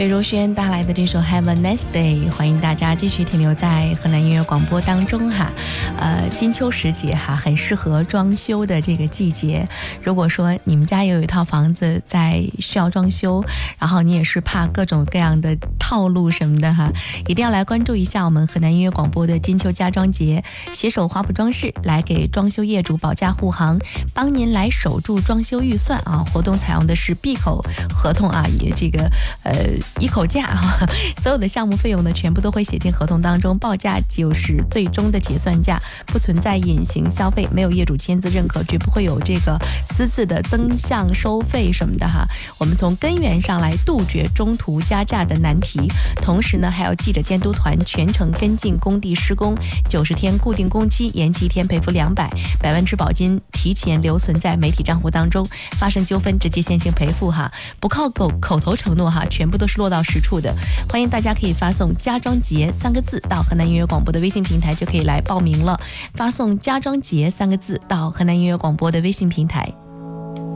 魏如萱带来的这首 Have a Nice Day， 欢迎大家继续停留在河南音乐广播当中哈。金秋时节哈，很适合装修的这个季节。如果说你们家也有一套房子在需要装修，然后你也是怕各种各样的套路什么的哈，一定要来关注一下我们河南音乐广播的金秋家装节，携手华普装饰来给装修业主保驾护航，帮您来守住装修预算啊。活动采用的是闭口合同啊，也这个一口价啊，所有的项目费用呢全部都会写进合同当中，报价就是最终的结算价，不存在隐形消费，没有业主签字认可，绝不会有这个私自的增项收费什么的哈。我们从根源上来杜绝中途加价的难题，同时呢还有记者监督团全程跟进工地施工，90天固定工期，延期1天赔付200，100万质保金提前留存在媒体账户当中，发生纠纷直接现行赔付哈，不靠口头承诺哈，全部都是落到实处的。欢迎大家可以发送家装节3个字到河南音乐广播的微信平台，就可以来报名了。发送家装节3个字到河南音乐广播的微信平台。